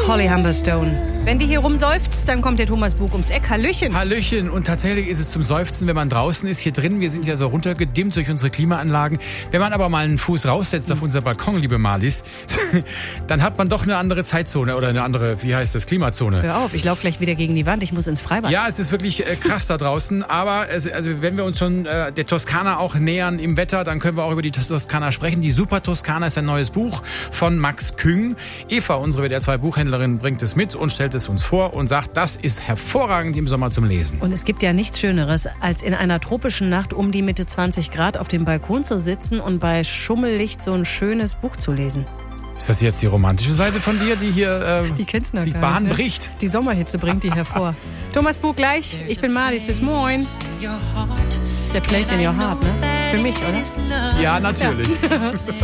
Holly Humberstone. Wenn die hier rumseufzt, dann kommt der Thomas Bug ums Eck. Hallöchen. Hallöchen. Und tatsächlich ist es zum Seufzen, wenn man draußen ist. Hier drin, wir sind ja so runtergedimmt durch unsere Klimaanlagen. Wenn man aber mal einen Fuß raussetzt auf unser Balkon, liebe Marlies, dann hat man doch eine andere Zeitzone oder eine andere, wie heißt das, Klimazone. Hör auf, ich laufe gleich wieder gegen die Wand. Ich muss ins Freibad. Ja, es ist wirklich krass da draußen. Aber also wenn wir uns schon der Toskana auch nähern im Wetter, dann können wir auch über die Toskana sprechen. Die Super Toskana ist ein neues Buch von Max Küng. Eva, unsere WDR2-Buchhändlerin, bringt es mit und stellt es uns vor und sagt, das ist hervorragend im Sommer zum Lesen. Und es gibt ja nichts Schöneres, als in einer tropischen Nacht um die Mitte 20 Grad auf dem Balkon zu sitzen und bei Schummellicht so ein schönes Buch zu lesen. Ist das jetzt die romantische Seite von dir, die hier die kennst du noch die gar Bahn nicht, ne? bricht? Die Sommerhitze bringt die hervor. Thomas Bug gleich, ich bin Marlies, bis moin. Ist der Place in your heart, ne? Für mich, oder? Ja, natürlich. Yeah.